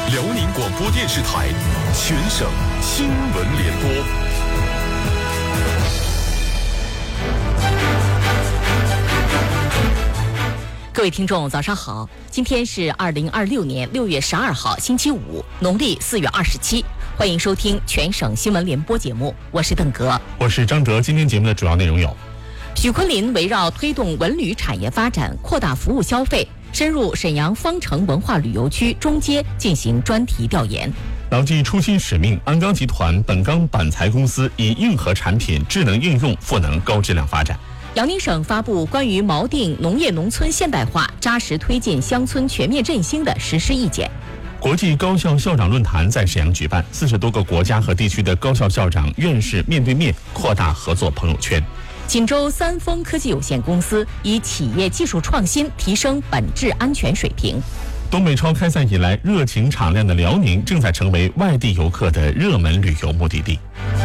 辽宁广播电视台全省新闻联播。 各位听众早上好，今天是2026年6月12号星期五，农历4月27，欢迎收听全省新闻联播节目，我是邓格， 我是张哲。今天节目的主要内容有： 许昆林围绕推动文旅产业发展，扩大服务消费，深入沈阳方城文化旅游区中街进行专题调研； 牢记初心使命，鞍钢集团本钢板材公司以硬核产品、智能应用赋能高质量发展。 辽宁省发布关于锚定农业农村现代化、扎实推进乡村全面振兴的实施意见。 国际高校校长论坛在沈阳举办，40多个国家和地区的高校校长、院士面对面扩大合作朋友圈。 锦州三丰科技有限公司以企业技术创新提升本质安全水平。 东北超开赛以来热情敞亮的辽宁正在成为外地游客的热门旅游目的地。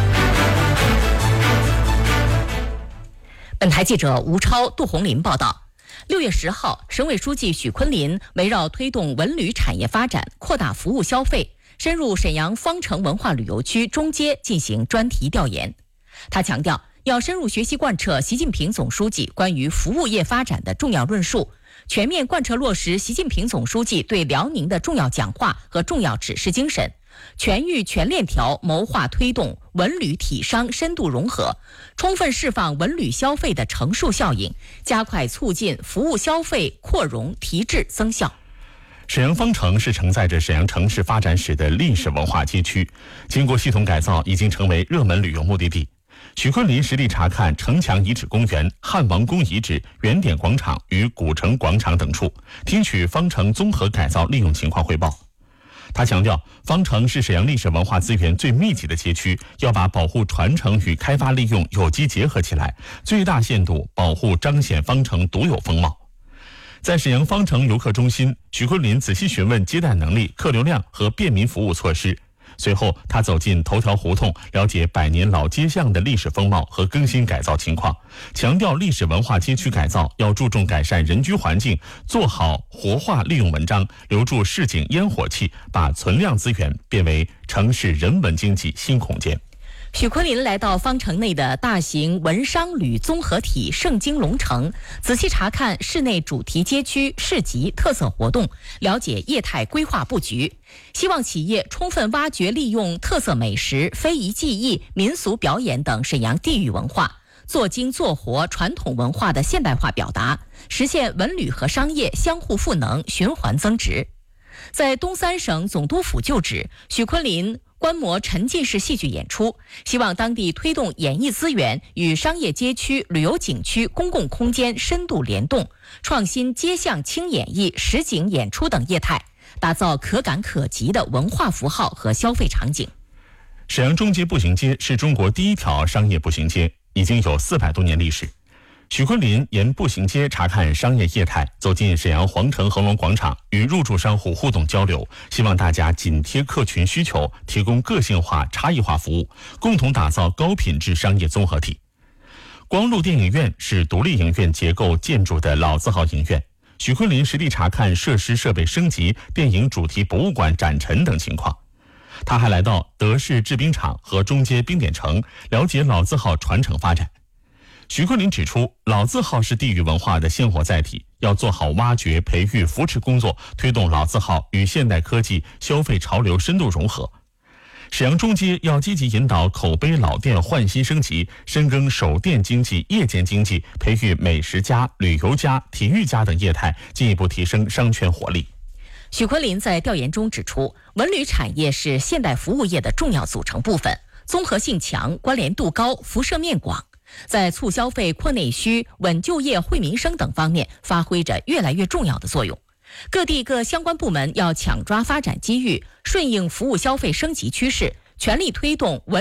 本台记者吴超、杜红林报道，6月10号，省委书记许昆林围绕推动文旅产业发展、扩大服务消费，深入沈阳方城文化旅游区中街进行专题调研。他强调，要深入学习贯彻习近平总书记关于服务业发展的重要论述，全面贯彻落实习近平总书记对辽宁的重要讲话和重要指示精神，全域全链条谋划推动文旅体商深度融合，充分释放文旅消费的乘数效应，加快促进服务消费扩容提质增效。 沈阳方城是承载着沈阳城市发展史的历史文化街区，经过系统改造，已经成为热门旅游目的地。许昆林实地查看城墙遗址公园、汉王宫遗址、原点广场与古城广场等处，听取方城综合改造利用情况汇报。他强调，方城是沈阳历史文化资源最密集的街区，要把保护传承与开发利用有机结合起来，最大限度保护彰显方城独有风貌。在沈阳方城游客中心，许昆林仔细询问接待能力、客流量和便民服务措施。随后，他走进头条胡同，了解百年老街巷的历史风貌和更新改造情况，强调历史文化街区改造要注重改善人居环境，做好活化利用文章，留住市井烟火气，把存量资源变为城市人文经济新空间。 许昆林来到方城内的大型文商旅综合体盛京龙城，仔细查看室内主题街区、市集、特色活动，了解业态规划布局，希望企业充分挖掘利用特色美食、非遗技艺、民俗表演等沈阳地域文化，做精做活传统文化的现代化表达，实现文旅和商业相互赋能、循环增值。在东三省总督府旧址，许昆林观摩沉浸式戏剧演出，希望当地推动演艺资源与商业街区、旅游景区、公共空间深度联动，创新街巷轻演绎、实景演出等业态，打造可感可及的文化符号和消费场景。 沈阳中街步行街是中国第一条商业步行街，已经有400多年历史。许昆林沿步行街查看商业业态，走进沈阳皇城恒隆广场，与入驻商户互动交流，希望大家紧贴客群需求，提供个性化、差异化服务，共同打造高品质商业综合体。光路电影院是独立影院结构建筑的老字号影院，许昆林实地查看设施设备升级、电影主题博物馆展陈等情况。他还来到德式制冰厂和中街冰点城，了解老字号传承发展。许昆林指出，老字号是地域文化的鲜活载体，要做好挖掘、培育、扶持工作，推动老字号与现代科技、消费潮流深度融合。沈阳中街要积极引导口碑老店换新升级，深耕首店经济、夜间经济，培育美食家、旅游家、体育家等业态，进一步提升商圈活力。 许昆林在调研中指出，文旅产业是现代服务业的重要组成部分，综合性强、关联度高、辐射面广，在促消费、扩内需、稳就业、惠民生等方面发挥着越来越重要的作用。各地各相关部门要抢抓发展机遇，顺应服务消费升级趋势，全力推动文